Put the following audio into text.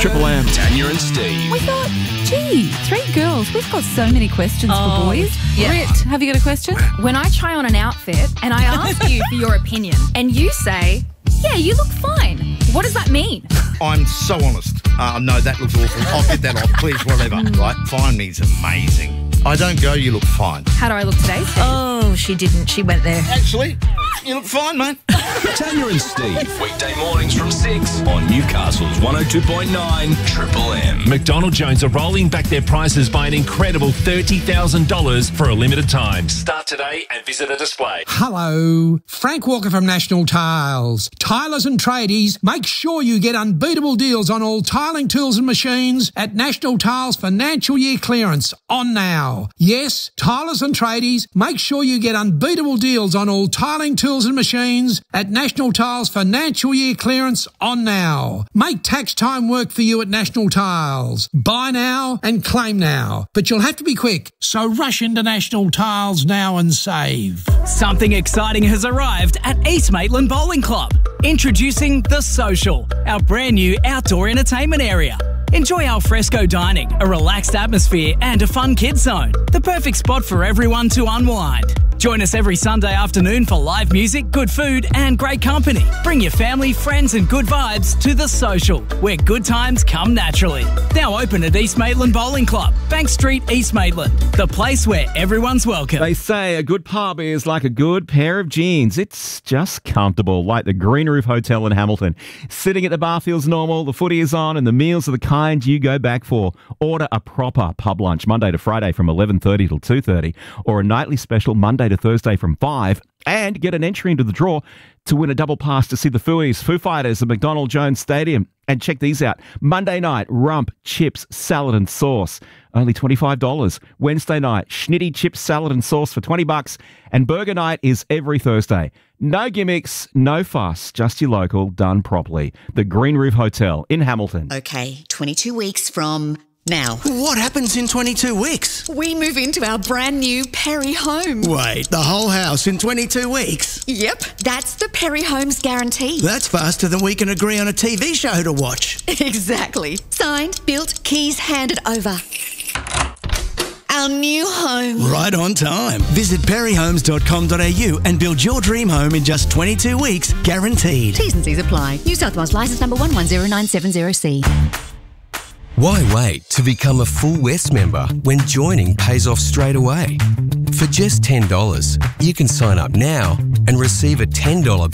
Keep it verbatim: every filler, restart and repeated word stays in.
Triple M. Tanya and Steve. We thought, gee, three girls, we've got so many questions Oh, for boys. yeah. Rit, have you got a question? When I try on an outfit and I ask you for your opinion and you say, yeah, you look fine, what does that mean? I'm so honest. Uh, no, that looks awful. I'll get that off, please, whatever. Right? Fine means amazing. I don't go, you look fine. How do I look today, Steve? Oh, she didn't. She went there. Actually, you look fine, mate. Tanya and Steve. Weekday mornings from six on Newcastle's one oh two point nine Triple M. McDonald Jones are rolling back their prices by an incredible thirty thousand dollars for a limited time. Start today and visit a display. Hello, Frank Walker from National Tiles. Tilers and tradies, make sure you get unbeatable deals on all tiling tools and machines at National Tiles Financial Year Clearance on now. Yes, tilers and tradies, make sure you get unbeatable deals on all tiling tools and machines at National Tiles Financial Year Clearance on now. Make tax time work for you at National Tiles. Buy now and claim now, but you'll have to be quick, so rush into National Tiles now and save. Something exciting has arrived at East Maitland Bowling Club. Introducing The Social, our brand new outdoor entertainment area. Enjoy al fresco dining, a relaxed atmosphere and a fun kids zone. The perfect spot for everyone to unwind. Join us every Sunday afternoon for live music, good food and great company. Bring your family, friends and good vibes to The Social, where good times come naturally. Now open at East Maitland Bowling Club, Bank Street, East Maitland. The place where everyone's welcome. They say a good pub is like a good pair of jeans. It's just comfortable, like the Green Roof Hotel in Hamilton. Sitting at the bar feels normal, the footy is on and the meals are the kind you go back for. Order a proper pub lunch Monday to Friday from eleven thirty till two thirty or a nightly special Monday to Thursday from five and get an entry into the draw to win a double pass to see the Fooeyes, Foo Fighters at McDonald Jones Stadium. And check these out. Monday night, rump, chips, salad and sauce, only twenty-five dollars. Wednesday night, schnitty chips, salad and sauce for twenty bucks. And burger night is every Thursday. No gimmicks, no fuss, just your local, done properly. The Green Roof Hotel in Hamilton. Okay, twenty-two weeks from now. What happens in twenty-two weeks? We move into our brand new Perry home. Wait, the whole house in twenty-two weeks? Yep, that's the Perry Homes guarantee. That's faster than we can agree on a T V show to watch. Exactly. Signed, built, keys handed over. Our new home. Right on time. Visit perry homes dot com dot a u and build your dream home in just twenty-two weeks, guaranteed. T's and C's apply. New South Wales licence number one one zero nine seven zero C. Why wait to become a full West member when joining pays off straight away? For just ten dollars, you can sign up now and receive a ten dollars